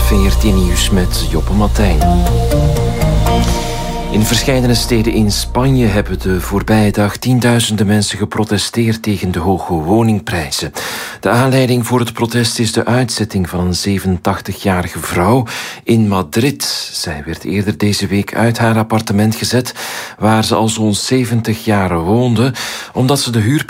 VRT Nieuws met Joppe Martijn. In verscheidene steden in Spanje hebben de voorbije dag tienduizenden mensen geprotesteerd tegen de hoge woningprijzen. De aanleiding voor het protest is de uitzetting van een 87-jarige vrouw in Madrid. Zij werd eerder deze week uit haar appartement gezet, waar ze al zo'n 70 jaar woonde, omdat ze de huur